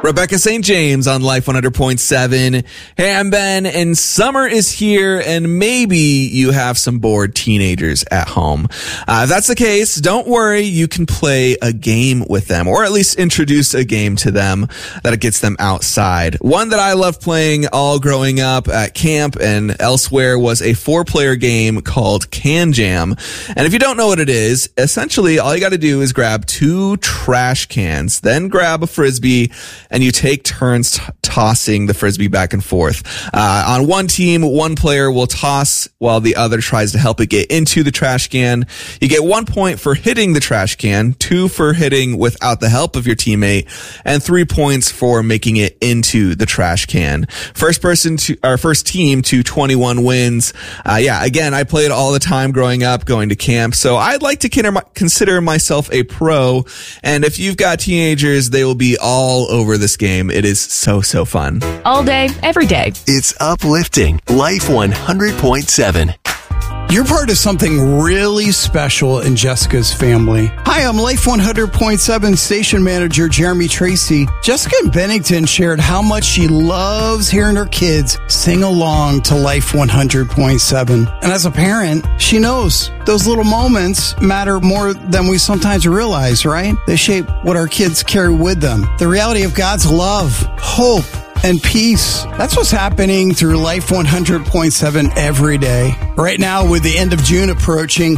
Rebecca St. James on Life 100.7. Hey, I'm Ben, and summer is here, and maybe you have some bored teenagers at home. If that's the case, don't worry. You can play a game with them, or at least introduce a game to them that gets them outside. One that I loved playing all growing up at camp and elsewhere was a 4-player game called Can Jam. And if you don't know what it is, essentially all you got to do is grab 2 trash cans, then grab a Frisbee, and you take turns tossing the Frisbee back and forth. On one team, one player will toss while the other tries to help it get into the trash can. You get 1 point for hitting the trash can, 2 for hitting without the help of your teammate, and 3 points for making it into the trash can. First team to 21 wins. Again, I played all the time growing up, going to camp, so I'd like to consider myself a pro, and if you've got teenagers, they will be all over this game. It is so fun. All day, every day. It's uplifting. Life 100.7. You're part of something really special in Jessica's family. Hi, I'm Life 100.7 station manager Jeremy Tracy. Jessica in Bennington shared how much she loves hearing her kids sing along to Life 100.7. And as a parent, she knows those little moments matter more than we sometimes realize, right? They shape what our kids carry with them. The reality of God's love, hope, and peace. That's what's happening through Life 100.7 every day. Right now, with the end of June approaching,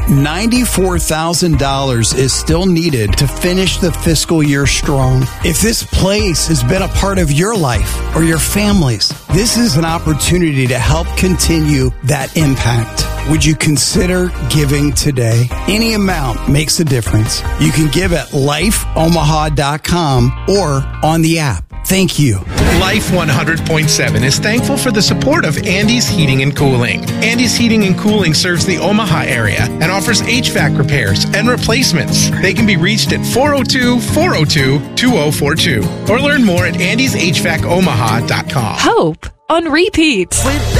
$94,000 is still needed to finish the fiscal year strong. If this place has been a part of your life or your family's, this is an opportunity to help continue that impact. Would you consider giving today? Any amount makes a difference. You can give at lifeomaha.com or on the app. Thank you. Life 100.7 is thankful for the support of Andy's Heating and Cooling. Andy's Heating and Cooling serves the Omaha area and offers HVAC repairs and replacements. They can be reached at 402-402-2042 or learn more at andyshvacomaha.com. Hope on repeat.